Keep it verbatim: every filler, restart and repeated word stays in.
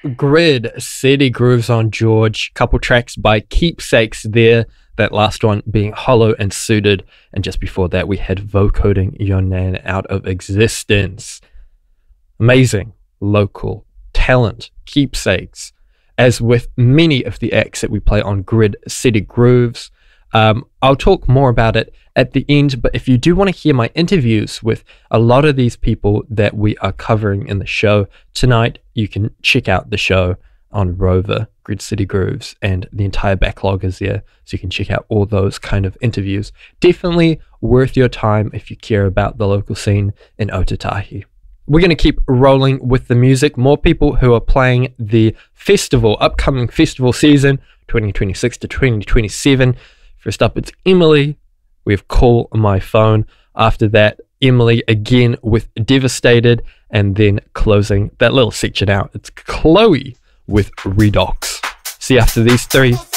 Grid City Grooves on George. Couple tracks by Keepsakes there. That last one being Hollow and Suited. And just before that, we had Vocoding Your Nan Out of Existence. Amazing local talent, Keepsakes. As with many of the acts that we play on Grid City Grooves. Um, I'll talk more about it at the end, but if you do want to hear my interviews with a lot of these people that we are covering in the show tonight, you can check out the show on Rover, Grid City Grooves, and the entire backlog is there, so you can check out all those kind of interviews. Definitely worth your time if you care about the local scene in Otatahi. We're going to keep rolling with the music. More people who are playing the festival, upcoming festival season, twenty twenty-six to twenty twenty-seven. First up, it's Emily. We have Call My Phone. After that, Emily again with Devastated. And then closing that little section out, it's Chloe with Redox. See you after these three.